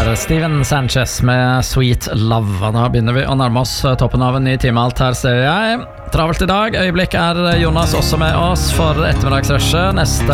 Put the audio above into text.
der Steven Sanchez med Sweet Love. Og da begynner vi å nærme oss toppen av en ny time alt her, ser jeg. Travelt i dag. Øyeblikk er Jonas også med oss for ettermiddagsrushet. Neste